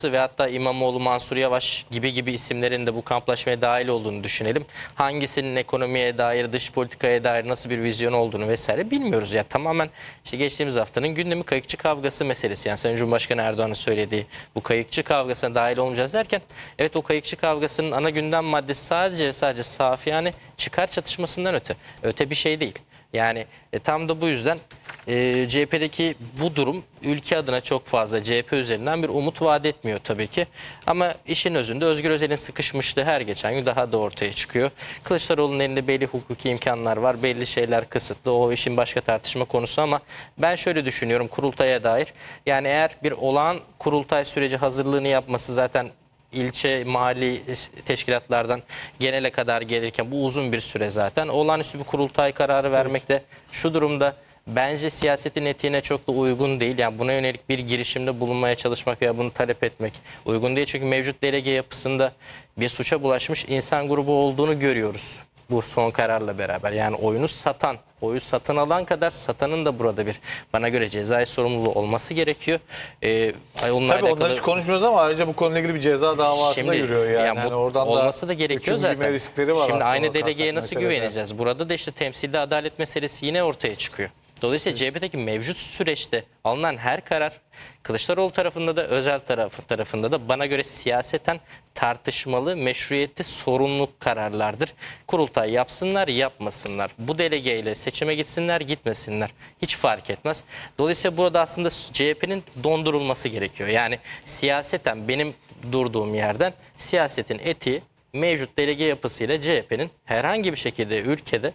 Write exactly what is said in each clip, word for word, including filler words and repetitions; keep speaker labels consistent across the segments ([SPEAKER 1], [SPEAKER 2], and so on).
[SPEAKER 1] ve hatta İmamoğlu, Mansur Yavaş gibi gibi isimlerin de bu kamplaşmaya dahil olduğunu düşünelim. Hangisinin ekonomiye dair, dış politikaya dair nasıl bir vizyon olduğunu vesaire bilmiyoruz. Ya tamamen işte geçtiğimiz haftanın gündemi kayıkçı kavgası meselesi. Yani Sayın Cumhurbaşkanı Erdoğan'ın söylediği bu kayıkçı kavgasına dahil olmayacağız derken, evet, o kayıkçı kavgasının ana gündem maddesi sadece sadece safi yani çıkar çatışmasından öte. Öte bir şey değil. Yani e, tam da bu yüzden e, C H P'deki bu durum ülke adına çok fazla C H P üzerinden bir umut vaat etmiyor tabii ki. Ama işin özünde Özgür Özel'in sıkışmışlığı her geçen gün daha da ortaya çıkıyor. Kılıçdaroğlu'nun elinde belli hukuki imkanlar var, belli şeyler kısıtlı. O işin başka tartışma konusu ama ben şöyle düşünüyorum kurultaya dair. Yani eğer bir olağan kurultay süreci hazırlığını yapması zaten ilçe, mahalli teşkilatlardan genele kadar gelirken bu uzun bir süre zaten. Olağanüstü bir kurultay kararı vermek de şu durumda bence siyasetin etiğine çok da uygun değil. Yani buna yönelik bir girişimde bulunmaya çalışmak veya bunu talep etmek uygun değil. Çünkü mevcut delege yapısında bir suça bulaşmış insan grubu olduğunu görüyoruz bu son kararla beraber. Yani oyunu satan, oyu satın alan kadar satanın da burada bir bana göre cezai sorumluluğu olması gerekiyor. Ee,
[SPEAKER 2] Tabii alakalı... onları hiç konuşmuyoruz ama ayrıca bu konuyla ilgili bir ceza davası
[SPEAKER 1] Şimdi,
[SPEAKER 2] da yürüyor yani.
[SPEAKER 1] yani
[SPEAKER 2] yani oradan
[SPEAKER 1] olması
[SPEAKER 2] da,
[SPEAKER 1] da gerekiyor zaten.
[SPEAKER 2] Riskleri var.
[SPEAKER 1] Şimdi aynı delegeye nasıl
[SPEAKER 2] meselede.
[SPEAKER 1] güveneceğiz? Burada da işte temsilde adalet meselesi yine ortaya çıkıyor. Dolayısıyla C H P'deki mevcut süreçte alınan her karar Kılıçdaroğlu tarafında da Özel tarafı tarafında da bana göre siyaseten tartışmalı, meşruiyeti sorumluluk kararlardır. Kurultay yapsınlar, yapmasınlar. Bu delegeyle seçime gitsinler, gitmesinler. Hiç fark etmez. Dolayısıyla burada aslında C H P'nin dondurulması gerekiyor. Yani siyaseten benim durduğum yerden siyasetin etiği mevcut delege yapısıyla C H P'nin herhangi bir şekilde ülkede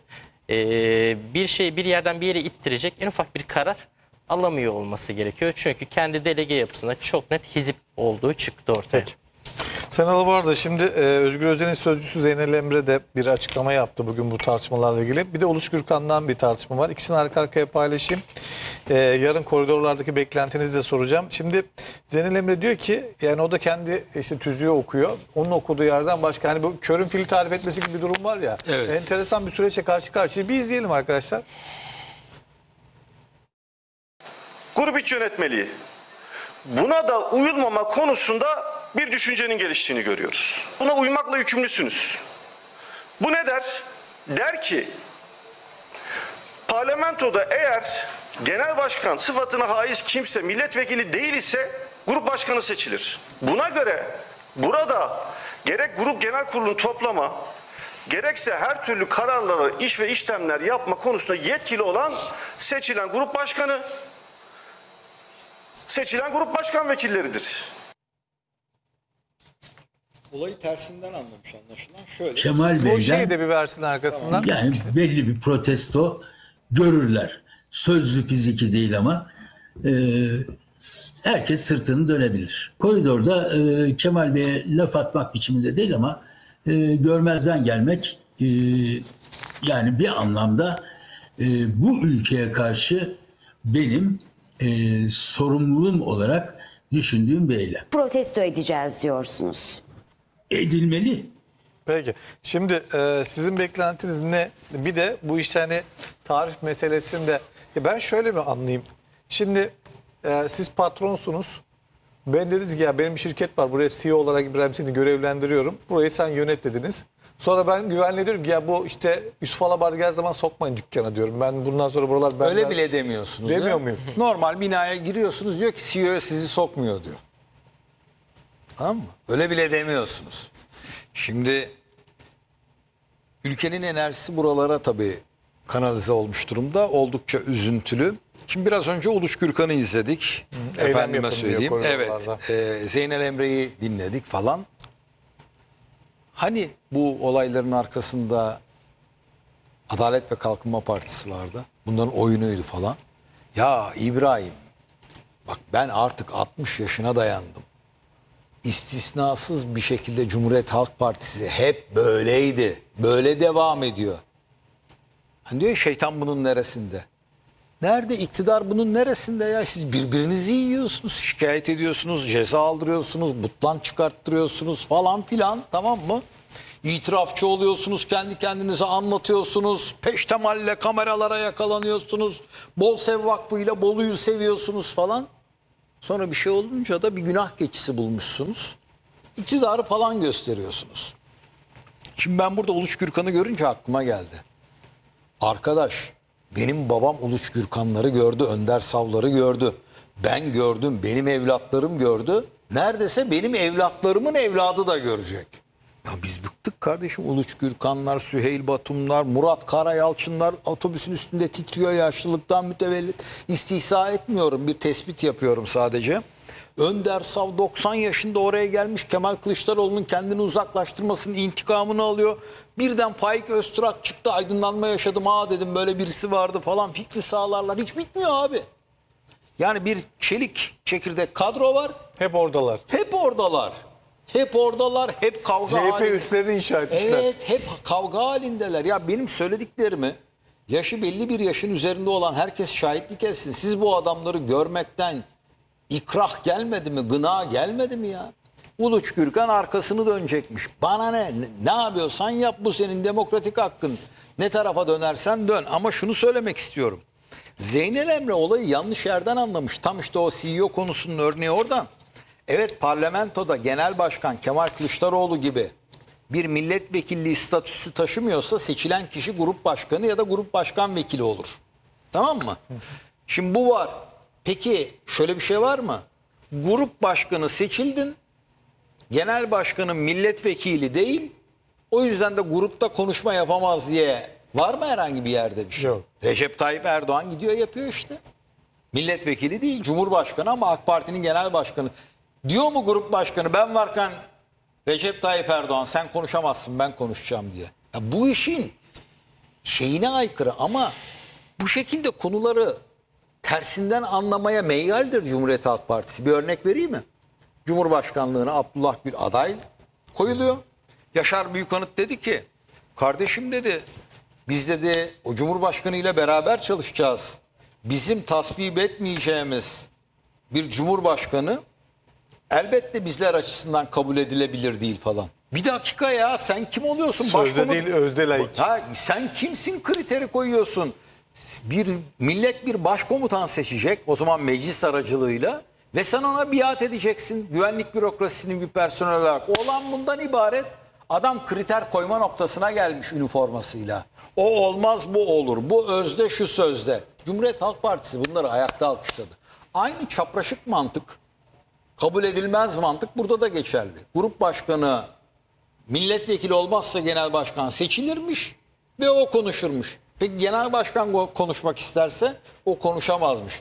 [SPEAKER 1] Ee, bir şey bir yerden bir yere ittirecek en ufak bir karar alamıyor olması gerekiyor. Çünkü kendi delege yapısında çok net hizip olduğu çıktı ortaya.
[SPEAKER 2] Peki. Senalı vardı. Şimdi e, Özgür Özel'in sözcüsü Zeynel Emre de bir açıklama yaptı bugün bu tartışmalarla ilgili. Bir de Uluç Gürkan'dan bir tartışma var. İkisini arka arkaya paylaşayım. E, yarın koridorlardaki beklentinizi de soracağım. Şimdi Zeynel Emre diyor ki yani o da kendi işte tüzüğü okuyor. Onun okuduğu yerden başka hani bu körün fili tarif etmesi gibi bir durum var ya. Evet. Enteresan bir süreçle karşı karşıya. Bir izleyelim arkadaşlar.
[SPEAKER 3] Grup iç yönetmeliği. Buna da uyulmama konusunda bir düşüncenin geliştiğini görüyoruz. Buna uymakla yükümlüsünüz. Bu ne der? Der ki parlamentoda eğer genel başkan sıfatına haiz kimse milletvekili değil ise grup başkanı seçilir. Buna göre burada gerek grup genel kurulunu toplama gerekse her türlü kararları, iş ve işlemler yapma konusunda yetkili olan seçilen grup başkanı, seçilen grup başkan vekilleridir.
[SPEAKER 4] Olayı tersinden anlamış anlaşılan. Şöyle.
[SPEAKER 5] Kemal
[SPEAKER 2] Bu
[SPEAKER 5] Bey'den
[SPEAKER 2] şeyi de bir versin arkasından.
[SPEAKER 5] yani belli bir protesto görürler. Sözlü fiziki değil ama e, herkes sırtını dönebilir. Koridorda e, Kemal Bey'e laf atmak biçiminde değil ama e, görmezden gelmek e, yani bir anlamda e, bu ülkeye karşı benim e, sorumluluğum olarak düşündüğüm bir eylem.
[SPEAKER 6] Protesto edeceğiz diyorsunuz.
[SPEAKER 5] Edilmeli.
[SPEAKER 2] Peki. Şimdi e, sizin beklentiniz ne? Bir de bu işte hani tarif meselesinde e, ben şöyle mi anlayayım? Şimdi e, siz patronsunuz. Ben dediniz ki ya benim bir şirket var. Buraya C E O olarak İbrahim seni görevlendiriyorum. Burayı sen yönet dediniz. Sonra ben güvenle diyorum ki ya bu işte Yusuf Alabar geldiği zaman sokmayın dükkana diyorum. Ben bundan sonra buralar... Ben
[SPEAKER 4] Öyle
[SPEAKER 2] ben...
[SPEAKER 4] bile demiyorsunuz.
[SPEAKER 2] Demiyor
[SPEAKER 4] ya.
[SPEAKER 2] muyum?
[SPEAKER 4] Normal binaya giriyorsunuz diyor ki C E O sizi sokmuyor diyor. Tamam mı? Öyle bile demiyorsunuz. Şimdi ülkenin enerjisi buralara tabii kanalize olmuş durumda. Oldukça üzüntülü. Şimdi biraz önce Uluç Gürkan'ı izledik.
[SPEAKER 2] Eylem
[SPEAKER 4] Efendime
[SPEAKER 2] yapın
[SPEAKER 4] söyleyeyim.
[SPEAKER 2] diyor
[SPEAKER 4] Evet.
[SPEAKER 2] koridorlarda.
[SPEAKER 4] E, Zeynel Emre'yi dinledik falan. Hani bu olayların arkasında Adalet ve Kalkınma Partisi vardı. Bunların oyunuydu falan. Ya İbrahim, bak ben artık altmış yaşına dayandım. İstisnasız bir şekilde Cumhuriyet Halk Partisi hep böyleydi. Böyle devam ediyor. Hani diyor ya, şeytan bunun neresinde? Nerede? İktidar bunun neresinde ya? Siz birbirinizi yiyorsunuz, şikayet ediyorsunuz, ceza aldırıyorsunuz, butlan çıkarttırıyorsunuz falan filan, tamam mı? İtirafçı oluyorsunuz, kendi kendinize anlatıyorsunuz, peştemalle kameralara yakalanıyorsunuz, Bol Sev Vakfı ile Bolu'yu seviyorsunuz falan. Sonra bir şey olunca da bir günah keçisi bulmuşsunuz. İktidarı falan gösteriyorsunuz. Şimdi ben burada Uluç Gürkan'ı görünce aklıma geldi. Arkadaş, benim babam Uluç Gürkanları gördü, Önder Savları gördü. Ben gördüm, benim evlatlarım gördü. Neredeyse benim evlatlarımın evladı da görecek. Ya biz bıktık kardeşim. Uluç Gürkanlar, Süheyl Batumlar, Murat Karayalçınlar otobüsün üstünde titriyor yaşlılıktan mütevellit. İstihza etmiyorum, bir tespit yapıyorum sadece. Önder Sav doksan yaşında oraya gelmiş, Kemal Kılıçdaroğlu'nun kendini uzaklaştırmasının intikamını alıyor. Birden Faik Öztürk çıktı, aydınlanma yaşadım. Aa dedim, böyle birisi vardı falan. Fikri sağlarlar, hiç bitmiyor abi. Yani bir çelik çekirdek kadro var.
[SPEAKER 2] Hep oradalar.
[SPEAKER 4] Hep oradalar. Hep oradalar, hep kavga
[SPEAKER 2] C H P
[SPEAKER 4] halinde.
[SPEAKER 2] üslerini inşa etmişler.
[SPEAKER 4] Evet, hep kavga halindeler. Ya benim söylediklerimi yaşı belli bir yaşın üzerinde olan herkes şahitlik etsin. Siz bu adamları görmekten ikrah gelmedi mi, gına gelmedi mi ya? Uluç Gürkan arkasını dönecekmiş. Bana ne? Ne yapıyorsan yap, bu senin demokratik hakkın. Ne tarafa dönersen dön. Ama şunu söylemek istiyorum. Zeynel Emre olayı yanlış yerden anlamış. Tam işte o C E O konusunun örneği oradan. Evet, parlamentoda genel başkan Kemal Kılıçdaroğlu gibi bir milletvekilliği statüsü taşımıyorsa seçilen kişi grup başkanı ya da grup başkan vekili olur. Tamam mı? Şimdi bu var. Peki şöyle bir şey var mı? Grup başkanı seçildin. Genel başkanın milletvekili değil. O yüzden de grupta konuşma yapamaz diye var mı herhangi bir yerde bir şey?
[SPEAKER 2] Yok.
[SPEAKER 4] Recep Tayyip Erdoğan gidiyor yapıyor işte. Milletvekili değil, Cumhurbaşkanı ama AK Parti'nin genel başkanı. Diyor mu grup başkanı, ben varken Recep Tayyip Erdoğan sen konuşamazsın, ben konuşacağım diye. Ya bu işin şeyine aykırı ama bu şekilde konuları tersinden anlamaya meyildir Cumhuriyet Halk Partisi. Bir örnek vereyim mi? Cumhurbaşkanlığına Abdullah Gül aday koyuluyor. Yaşar Büyükanıt dedi ki, kardeşim dedi, biz dedi o Cumhurbaşkanı ile beraber çalışacağız. Bizim tasvip etmeyeceğimiz bir Cumhurbaşkanı elbette bizler açısından kabul edilebilir değil falan. Bir dakika ya, sen kim oluyorsun?
[SPEAKER 2] Sözde
[SPEAKER 4] Başkomut-
[SPEAKER 2] değil, özde layık.
[SPEAKER 4] Ha, sen kimsin kriteri koyuyorsun? Bir millet bir başkomutan seçecek o zaman meclis aracılığıyla ve sen ona biat edeceksin. Güvenlik bürokrasisinin bir personel olarak. Olan bundan ibaret. Adam kriter koyma noktasına gelmiş üniformasıyla. O olmaz, bu olur. Bu özde, şu sözde. Cumhuriyet Halk Partisi bunları ayakta alkışladı. Aynı çapraşık mantık, kabul edilmez mantık burada da geçerli. Grup başkanı milletvekili olmazsa genel başkan seçilirmiş ve o konuşurmuş. Peki genel başkan konuşmak isterse o konuşamazmış.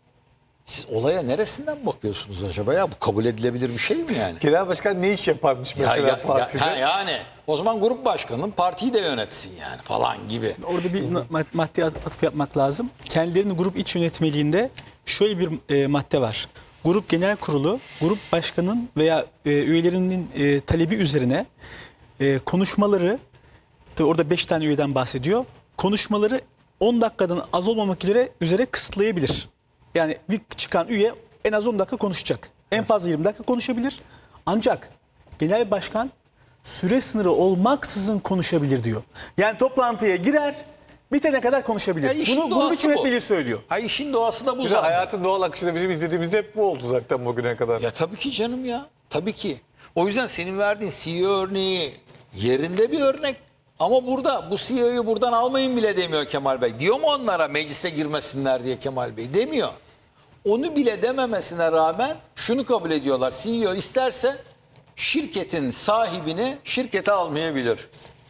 [SPEAKER 4] Siz olaya neresinden bakıyorsunuz acaba ya? Bu kabul edilebilir bir şey mi yani?
[SPEAKER 2] Genel başkan ne iş yaparmış
[SPEAKER 4] Ya,
[SPEAKER 2] mesela
[SPEAKER 4] ya, ya,
[SPEAKER 2] partide?
[SPEAKER 4] ha, yani o zaman grup başkanının partiyi de yönetsin yani falan gibi.
[SPEAKER 7] Orada bir ma- madde atıf yapmak lazım. Kendilerinin grup iç yönetmeliğinde şöyle bir e, madde var. Grup genel kurulu, grup başkanının veya e, üyelerinin e, talebi üzerine e, konuşmaları, tabii orada beş tane üyeden bahsediyor. Konuşmaları on dakikadan az olmamak üzere, üzere kısıtlayabilir. Yani bir çıkan üye en az on dakika konuşacak. En fazla yirmi dakika konuşabilir. Ancak genel başkan süre sınırı olmaksızın konuşabilir diyor. Yani toplantıya girer, bitene kadar konuşabilir.
[SPEAKER 4] Ya işin
[SPEAKER 7] Bunu grup
[SPEAKER 4] doğası
[SPEAKER 7] iç
[SPEAKER 4] bu.
[SPEAKER 7] yönetmeliği söylüyor.
[SPEAKER 4] Ha, işin doğası da bu
[SPEAKER 2] Güzel,
[SPEAKER 4] zaten.
[SPEAKER 2] hayatın doğal akışında bizim izlediğimiz hep bu oldu zaten bugüne kadar.
[SPEAKER 4] Ya tabii ki canım ya. Tabii ki. O yüzden senin verdiğin C E O örneği yerinde bir örnek. Ama burada bu C E O'yu buradan almayın bile demiyor Kemal Bey. Diyor mu onlara meclise girmesinler diye Kemal Bey? Demiyor. Onu bile dememesine rağmen şunu kabul ediyorlar. C E O isterse şirketin sahibini şirkete almayabilir.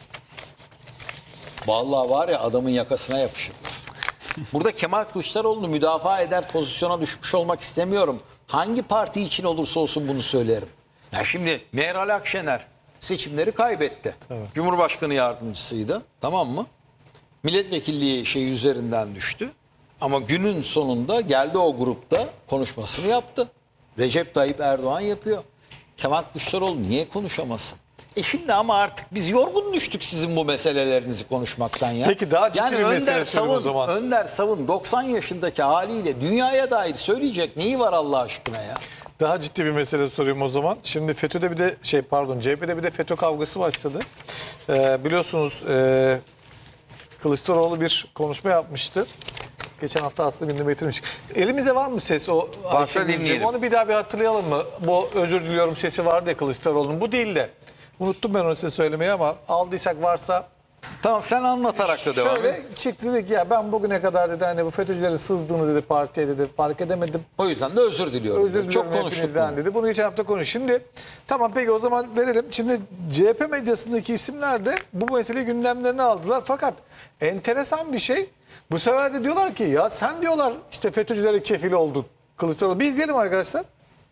[SPEAKER 4] Vallahi var ya, adamın yakasına yapışır. Burada Kemal Kılıçdaroğlu'nu müdafaa eder pozisyona düşmüş olmak istemiyorum. Hangi parti için olursa olsun bunu söylerim. Ya şimdi Meral Akşener seçimleri kaybetti. Evet. Cumhurbaşkanı yardımcısıydı. Tamam mı? Milletvekilliği şey üzerinden düştü. Ama günün sonunda geldi o grupta konuşmasını yaptı. Recep Tayyip Erdoğan yapıyor. Kemal Kılıçdaroğlu niye konuşamasın? E şimdi ama artık biz yorgun düştük sizin bu meselelerinizi konuşmaktan ya.
[SPEAKER 2] Peki daha ciddi
[SPEAKER 4] yani
[SPEAKER 2] bir
[SPEAKER 4] Önder
[SPEAKER 2] mesele söyleyeyim o
[SPEAKER 4] Savun,
[SPEAKER 2] zaman.
[SPEAKER 4] Önder Savun doksan yaşındaki haliyle dünyaya dair söyleyecek neyi var Allah aşkına ya?
[SPEAKER 2] Daha ciddi bir mesele sorayım o zaman. Şimdi FETÖ'de bir de şey pardon C H P'de bir de FETÖ kavgası başladı. Ee, biliyorsunuz e, Kılıçdaroğlu bir konuşma yapmıştı. Geçen hafta aslında gündeme getirmiş. Elimizde var mı ses o?
[SPEAKER 4] Varsa
[SPEAKER 2] Ayşegül'cüğüm?
[SPEAKER 4] dinleyelim.
[SPEAKER 2] Onu bir daha bir hatırlayalım mı? Bu özür diliyorum sesi vardı ya Kılıçdaroğlu'nun. Bu değil de. Unuttum ben onu size söylemeyi ama aldıysak varsa.
[SPEAKER 4] Tamam sen anlatarak da devam et.
[SPEAKER 2] Şöyle çıktı dedi ki ya ben bugüne kadar dedi hani bu FETÖ'cülerin sızdığını dedi partiye dedi fark edemedim.
[SPEAKER 4] O yüzden de özür diliyorum.
[SPEAKER 2] Özür diliyorum
[SPEAKER 4] Çok konuştuk.
[SPEAKER 2] hepinizden
[SPEAKER 4] bunu.
[SPEAKER 2] dedi. Bunu geçen hafta konuş. Şimdi tamam peki o zaman verelim. Şimdi C H P medyasındaki isimler de bu meseleyi gündemlerine aldılar. Fakat enteresan bir şey. Bu sefer de diyorlar ki ya sen diyorlar işte FETÖ'cülere kefil oldun. Kılıçdaroğlu. Bir izleyelim arkadaşlar.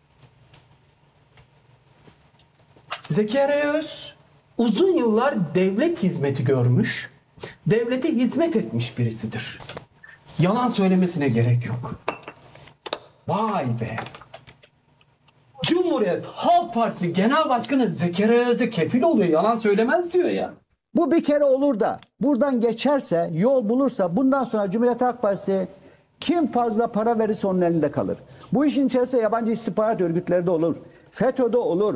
[SPEAKER 8] Zekeriya Öz uzun yıllar devlet hizmeti görmüş, devlete hizmet etmiş birisidir. Yalan söylemesine gerek yok. Vay be! Cumhuriyet Halk Partisi Genel Başkanı Zekeriya Öz'e kefil oluyor, yalan söylemez diyor ya.
[SPEAKER 9] Bu bir kere olur da buradan geçerse, yol bulursa bundan sonra Cumhuriyet Halk Partisi kim fazla para verirse onun elinde kalır. Bu işin içerisinde yabancı istihbarat örgütleri de olur. FETÖ'de olur.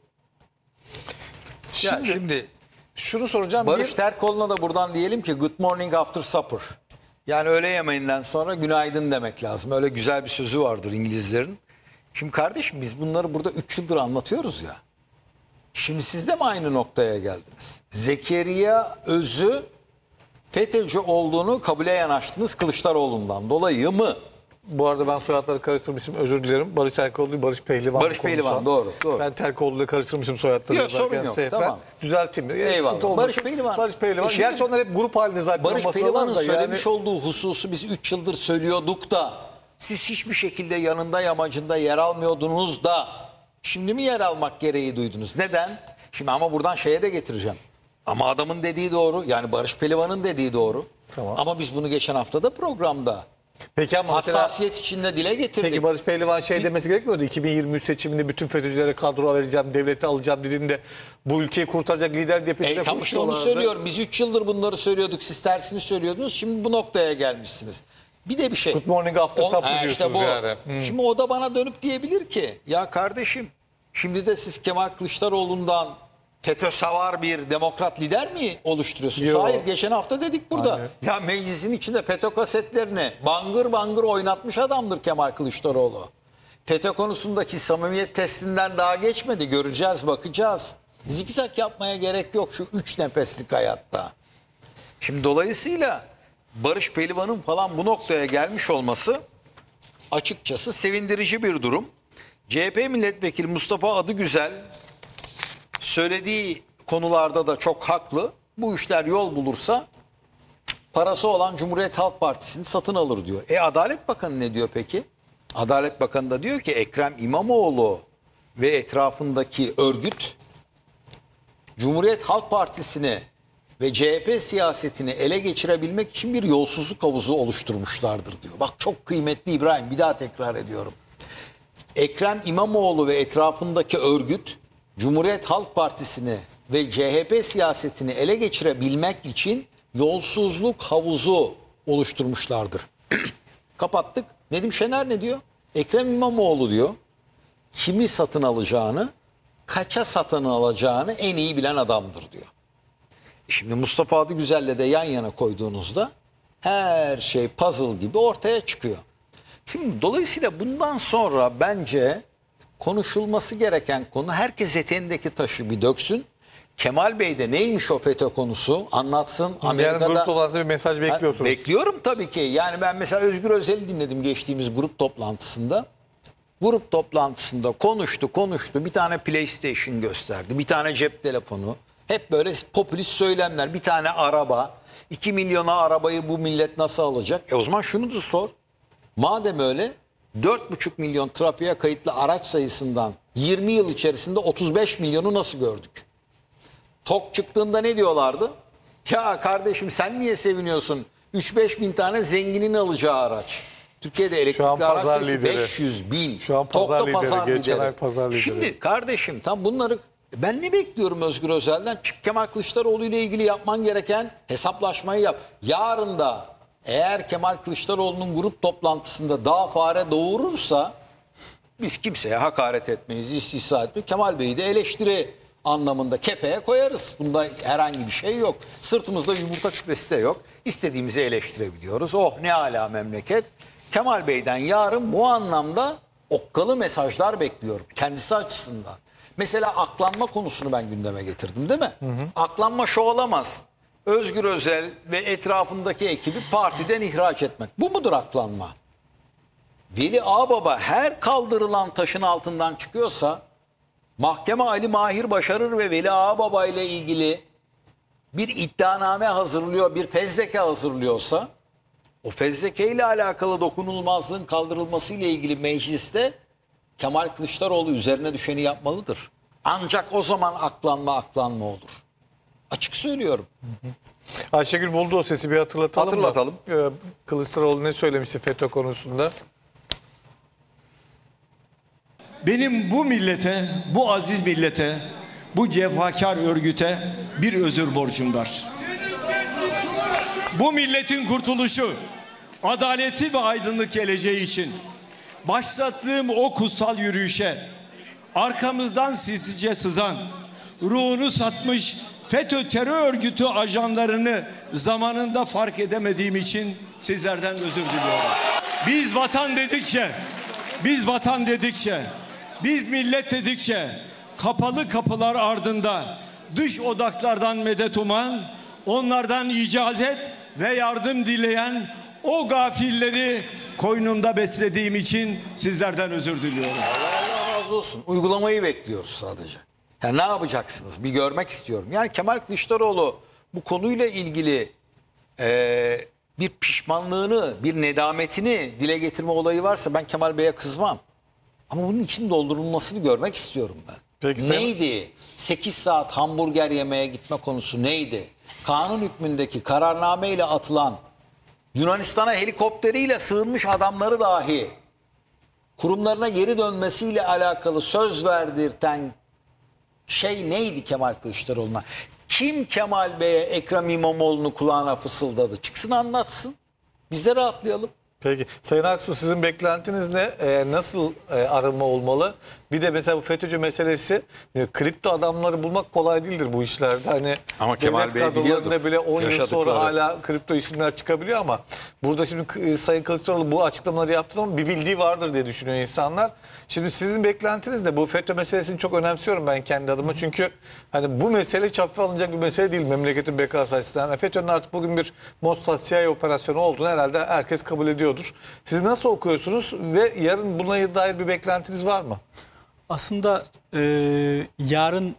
[SPEAKER 4] Ya
[SPEAKER 2] Şimdi,
[SPEAKER 4] şimdi
[SPEAKER 2] şunu soracağım.
[SPEAKER 4] Barış
[SPEAKER 2] Bir-
[SPEAKER 4] Terkoğlu'na da buradan diyelim ki good morning after supper. Yani öğle yemeğinden sonra günaydın demek lazım. Öyle güzel bir sözü vardır İngilizlerin. Şimdi kardeşim biz bunları burada üç yıldır anlatıyoruz ya. Şimdi siz de mi aynı noktaya geldiniz? Zekeriya Öz'ü FETÖ'cü olduğunu kabule yanaştınız Kılıçdaroğlu'ndan dolayı mı?
[SPEAKER 2] Bu arada ben soyadları karıştırmışım. Özür dilerim. Barış Terkoğlu değil, Barış Pehlivan.
[SPEAKER 4] Barış Pehlivan, doğru, doğru.
[SPEAKER 2] Ben Terkoğlu'yla karıştırmışım soyadları.
[SPEAKER 4] Yok, sorun
[SPEAKER 2] yazarken
[SPEAKER 4] yok,
[SPEAKER 2] Seyfen.
[SPEAKER 4] tamam.
[SPEAKER 2] Düzelteyim. E,
[SPEAKER 4] Eyvallah.
[SPEAKER 2] sıkıntı oldu.
[SPEAKER 4] Barış Pehlivan.
[SPEAKER 2] Barış Pehlivan.
[SPEAKER 4] E şimdi-
[SPEAKER 2] Gerçi onlar hep grup halinde zaten.
[SPEAKER 4] Barış
[SPEAKER 2] o masalar
[SPEAKER 4] Pehlivan'ın
[SPEAKER 2] da yani-
[SPEAKER 4] söylemiş olduğu hususu biz üç yıldır söylüyorduk da siz hiçbir şekilde yanında yamacında yer almıyordunuz da şimdi mi yer almak gereği duydunuz? Neden? Şimdi ama buradan şeye de getireceğim. Ama adamın dediği doğru. Yani Barış Pehlivan'ın dediği doğru.
[SPEAKER 2] Tamam.
[SPEAKER 4] Ama biz bunu geçen hafta da programda
[SPEAKER 2] Peki ama mesela...
[SPEAKER 4] hassasiyet içinde dile getirdik.
[SPEAKER 2] Peki Barış Pehlivan şey demesi gerekmiyordu. iki bin yirmi üç seçiminde bütün FETÖ'cülere kadro vereceğim, devleti alacağım dediğinde bu ülkeyi kurtaracak lider diye peşinde
[SPEAKER 4] E, tam işte onu
[SPEAKER 2] konuşuyorlardı.
[SPEAKER 4] söylüyorum. Biz üç yıldır bunları söylüyorduk. Siz tersini söylüyordunuz. Şimdi bu noktaya gelmişsiniz. Bir de bir şey.
[SPEAKER 2] Good morning after
[SPEAKER 4] O-
[SPEAKER 2] supper
[SPEAKER 4] Ha,
[SPEAKER 2] diyorsunuz
[SPEAKER 4] bu.
[SPEAKER 2] yani.
[SPEAKER 4] Şimdi o da bana dönüp diyebilir ki ya kardeşim şimdi de siz Kemal Kılıçdaroğlu'ndan FETÖ savar bir demokrat lider mi oluşturuyorsunuz?
[SPEAKER 2] Yok.
[SPEAKER 4] Hayır geçen hafta dedik burada.
[SPEAKER 2] Aynen.
[SPEAKER 4] Ya meclisin içinde FETÖ kasetlerini bangır bangır oynatmış adamdır Kemal Kılıçdaroğlu. FETÖ konusundaki samimiyet testinden daha geçmedi. Göreceğiz, bakacağız. Zikzak yapmaya gerek yok şu üç nefeslik hayatta. Şimdi dolayısıyla Barış Pehlivan'ın falan bu noktaya gelmiş olması açıkçası sevindirici bir durum. C H P milletvekili Mustafa Adıgüzel söylediği konularda da çok haklı. Bu işler yol bulursa parası olan Cumhuriyet Halk Partisi'ni satın alır diyor. E Adalet Bakanı ne diyor peki? Adalet Bakanı da diyor ki Ekrem İmamoğlu ve etrafındaki örgüt Cumhuriyet Halk Partisi'ni ve C H P siyasetini ele geçirebilmek için bir yolsuzluk havuzu oluşturmuşlardır diyor. Bak çok kıymetli İbrahim, bir daha tekrar ediyorum. Ekrem İmamoğlu ve etrafındaki örgüt Cumhuriyet Halk Partisi'ni ve C H P siyasetini ele geçirebilmek için yolsuzluk havuzu oluşturmuşlardır. Kapattık. Nedim Şener ne diyor? Ekrem İmamoğlu diyor kimi satın alacağını, kaça satın alacağını en iyi bilen adamdır diyor. Şimdi Mustafa Adıgüzel'le de yan yana koyduğunuzda her şey puzzle gibi ortaya çıkıyor. Şimdi dolayısıyla bundan sonra bence konuşulması gereken konu herkes eteğindeki taşı bir döksün. Kemal Bey de neymiş o FETÖ konusu anlatsın.
[SPEAKER 2] Yani
[SPEAKER 4] Amerika'da
[SPEAKER 2] grup toplantısında bir mesaj bekliyorsunuz.
[SPEAKER 4] Bekliyorum tabii ki. Yani ben mesela Özgür Özel'i dinledim geçtiğimiz grup toplantısında. Grup toplantısında konuştu konuştu. Bir tane PlayStation gösterdi. Bir tane cep telefonu. Hep böyle popülist söylemler. Bir tane araba. iki milyona arabayı bu millet nasıl alacak? E o zaman şunu da sor. Madem öyle dört buçuk milyon trafiğe kayıtlı araç sayısından yirmi yıl içerisinde otuz beş milyonu nasıl gördük? TOK çıktığında ne diyorlardı? Ya kardeşim sen niye seviniyorsun? üç beş bin tane zenginin alacağı araç. Türkiye'de elektrikli araç
[SPEAKER 2] pazar
[SPEAKER 4] sayısı
[SPEAKER 2] lideri.
[SPEAKER 4] beş yüz bin.
[SPEAKER 2] Şu an pazar
[SPEAKER 4] TOK'ta
[SPEAKER 2] lideri,
[SPEAKER 4] pazar
[SPEAKER 2] geçen
[SPEAKER 4] lideri.
[SPEAKER 2] ay pazar lideri.
[SPEAKER 4] Şimdi kardeşim tam bunları ben ne bekliyorum Özgür Özel'den? Çık Kemal Kılıçdaroğlu ile ilgili yapman gereken hesaplaşmayı yap. Yarın da eğer Kemal Kılıçdaroğlu'nun grup toplantısında daha fare doğurursa biz kimseye hakaret etmeyiz, istihza etmeyiz. Kemal Bey'i de eleştiri anlamında kefeye koyarız. Bunda herhangi bir şey yok. Sırtımızda yumurta küpesi de yok. İstediğimizi eleştirebiliyoruz. Oh ne ala memleket. Kemal Bey'den yarın bu anlamda okkalı mesajlar bekliyorum kendisi açısından. Mesela aklanma konusunu ben gündeme getirdim değil mi? Hı hı. Aklanma şu olamaz. Özgür Özel ve etrafındaki ekibi partiden ihraç etmek. Bu mudur aklanma? Veli Ağbaba her kaldırılan taşın altından çıkıyorsa mahkeme Ali Mahir Başarır ve Veli Ağbaba ile ilgili bir iddianame hazırlıyor, bir fezleke hazırlıyorsa o fezleke ile alakalı dokunulmazlığın kaldırılması ile ilgili mecliste Kemal Kılıçdaroğlu üzerine düşeni yapmalıdır. Ancak o zaman aklanma aklanma olur. Açık söylüyorum.
[SPEAKER 2] Hı hı. Ayşegül buldu o sesi, bir hatırlatalım.
[SPEAKER 4] Hatırlatalım.
[SPEAKER 2] Ee, Kılıçdaroğlu ne söylemişti FETÖ konusunda?
[SPEAKER 10] Benim bu millete, bu aziz millete, bu cefakar örgüte bir özür borcum var. Bu milletin kurtuluşu, adaleti ve aydınlık geleceği için başlattığım o kutsal yürüyüşe arkamızdan sinsice sızan, ruhunu satmış FETÖ terör örgütü ajanlarını zamanında fark edemediğim için sizlerden özür diliyorum. Biz vatan dedikçe, biz vatan dedikçe, biz millet dedikçe kapalı kapılar ardında dış odaklardan medet uman, onlardan icazet ve yardım dileyen o gafilleri koynumda beslediğim için sizlerden özür diliyorum.
[SPEAKER 4] Allah razı olsun. Uygulamayı bekliyoruz sadece. Ya ne yapacaksınız? Bir görmek istiyorum. Yani Kemal Kılıçdaroğlu bu konuyla ilgili e, bir pişmanlığını, bir nedametini dile getirme olayı varsa ben Kemal Bey'e kızmam. Ama bunun için doldurulmasını görmek istiyorum ben.
[SPEAKER 2] Peki sen...
[SPEAKER 4] Neydi? sekiz saat hamburger yemeye gitme konusu neydi? Kanun hükmündeki kararnameyle atılan, Yunanistan'a helikopteriyle sığınmış adamları dahi kurumlarına geri dönmesiyle alakalı söz verdirten şey neydi Kemal Kılıçdaroğlu'na? Kim Kemal Bey'e Ekrem İmamoğlu'nu kulağına fısıldadı? Çıksın anlatsın. Biz de rahatlayalım.
[SPEAKER 2] Peki Sayın Aksu, sizin beklentiniz ne? Ee, nasıl e, arama olmalı? Bir de mesela bu FETÖ'cü meselesi, e, kripto adamları bulmak kolay değildir bu işlerde. Hani
[SPEAKER 4] ama Kemal Bey
[SPEAKER 2] kadrolarında bile on yıl
[SPEAKER 4] yaşadıkları.
[SPEAKER 2] sonra hala kripto isimler çıkabiliyor ama burada şimdi e, Sayın Kılıçdaroğlu bu açıklamaları yaptığı zaman bir bildiği vardır diye düşünüyor insanlar. Şimdi sizin beklentiniz ne? Bu FETÖ meselesini çok önemsiyorum ben kendi adıma. Çünkü hani bu mesele hafife alınacak bir mesele değil memleketin bekası açısından. Yani FETÖ'nün artık bugün bir Mossad C I A operasyonu olduğunu herhalde herkes kabul ediyordur. Siz nasıl okuyorsunuz ve yarın buna dair bir beklentiniz var mı?
[SPEAKER 7] Aslında e, yarından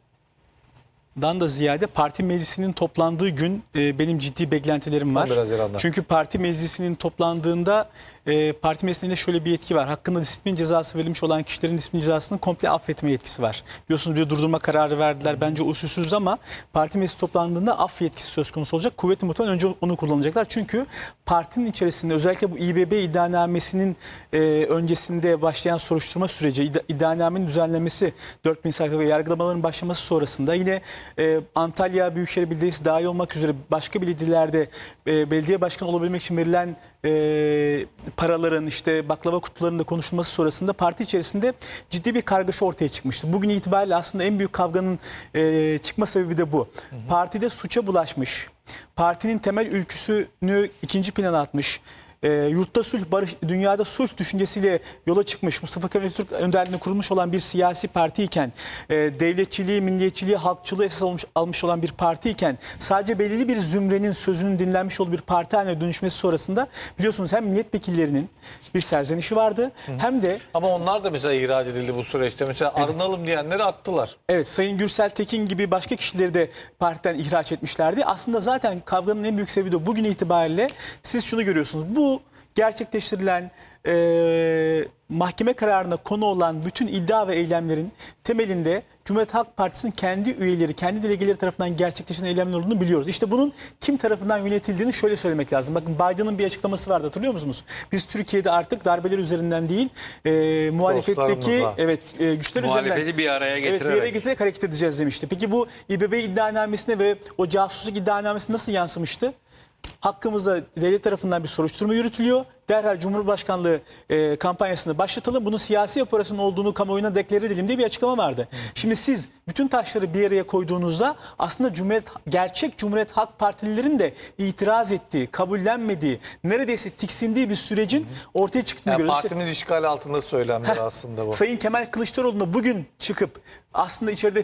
[SPEAKER 7] da ziyade parti meclisinin toplandığı gün e, benim ciddi beklentilerim var. Çünkü parti meclisinin toplandığında e, parti meclisinde şöyle bir yetki var. Hakkında disiplin cezası verilmiş olan kişilerin disiplin cezasını komple affetme yetkisi var. Biliyorsunuz bir durdurma kararı verdiler. Bence usulsüz ama parti meclisi toplandığında af yetkisi söz konusu olacak. Kuvvetli muhtemelen önce onu kullanacaklar. Çünkü partinin içerisinde özellikle bu İ B B iddianamesinin e, öncesinde başlayan soruşturma süreci, iddia, iddianamenin düzenlemesi, dört bin sayfa ve yargılamaların başlaması sonrasında yine e, Antalya Büyükşehir Belediyesi dahil olmak üzere başka belediyelerde e, belediye başkanı olabilmek için verilen e, paraların işte baklava kutularında konuşulması sonrasında parti içerisinde ciddi bir kargaşa ortaya çıkmıştı. Bugün itibariyle aslında en büyük kavganın e, çıkma sebebi de bu. Hı hı. Partide suça bulaşmış, partinin temel ülküsünü ikinci plana atmış, E, yurtta sulh, barış, dünyada sulh düşüncesiyle yola çıkmış, Mustafa Kemal Atatürk önderliğinde kurulmuş olan bir siyasi partiyken, e, devletçiliği, milliyetçiliği, halkçılığı esas almış, almış olan bir partiyken, sadece belirli bir zümrenin sözünün dinlenmiş olduğu bir parti haline dönüşmesi sonrasında biliyorsunuz hem milletvekillerinin bir serzenişi vardı, hı hı, hem de...
[SPEAKER 2] Ama onlar da mesela ihraç edildi bu süreçte. Mesela evet, arınalım diyenleri attılar.
[SPEAKER 7] Evet, Sayın Gürsel Tekin gibi başka kişileri de partiden ihraç etmişlerdi. Aslında zaten kavganın en büyük sebebi de bugün itibariyle siz şunu görüyorsunuz. Bu gerçekleştirilen e, mahkeme kararına konu olan bütün iddia ve eylemlerin temelinde Cumhuriyet Halk Partisi'nin kendi üyeleri, kendi delegeleri tarafından gerçekleşen eylemler olduğunu biliyoruz. İşte bunun kim tarafından yönetildiğini şöyle söylemek lazım. Bakın Biden'ın bir açıklaması vardı, hatırlıyor musunuz? Biz Türkiye'de artık darbeler üzerinden değil, e, muhalefetteki evet e, güçler
[SPEAKER 4] muhalefeti
[SPEAKER 7] üzerinden
[SPEAKER 4] bir araya getirerek.
[SPEAKER 7] Evet, bir araya getirerek hareket edeceğiz demişti. Peki bu İ B B iddianamesine ve o casusluk iddianamesine nasıl yansımıştı? Hakkımızda devlet tarafından bir soruşturma yürütülüyor. derhal Cumhurbaşkanlığı e, kampanyasını başlatalım. Bunun siyasi operasyon olduğunu kamuoyuna deklare edelim diye bir açıklama vardı. Şimdi siz bütün taşları bir araya koyduğunuzda aslında Cumhuriyet, gerçek Cumhuriyet Halk Partililerin de itiraz ettiği, kabullenmediği, neredeyse tiksindiği bir sürecin ortaya çıktığını
[SPEAKER 2] Yani
[SPEAKER 7] görüyoruz.
[SPEAKER 2] partimiz işgal altında söylemler aslında bu.
[SPEAKER 7] Sayın Kemal Kılıçdaroğlu'na bugün çıkıp aslında içeride